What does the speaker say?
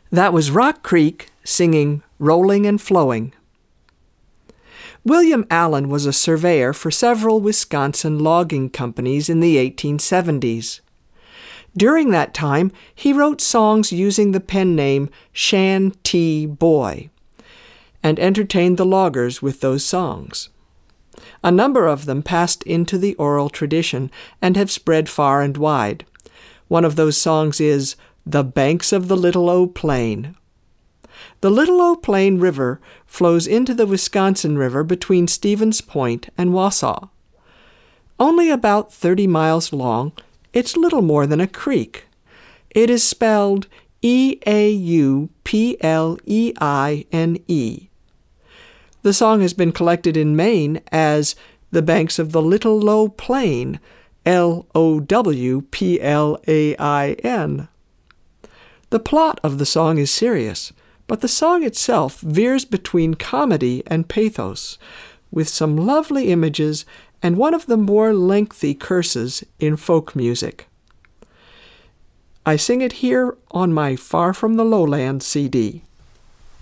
That was Rock Creek singing Rolling and Flowing. William Allen was a surveyor for several Wisconsin logging companies in the 1870s. During that time, he wrote songs using the pen name Shan T. Boy and entertained the loggers with those songs. A number of them passed into the oral tradition and have spread far and wide. One of those songs is The Banks of the Little O Plain. The Little O Plain River flows into the Wisconsin River between Stevens Point and Wausau. Only about 30 miles long, it's little more than a creek. It is spelled E-A-U-P-L-E-I-N-E. The song has been collected in Maine as The Banks of the Little Low Plain, L-O-W-P-L-A-I-N. The plot of the song is serious, but the song itself veers between comedy and pathos, with some lovely images and one of the more lengthy curses in folk music. I sing it here on my Far from the Lowland CD.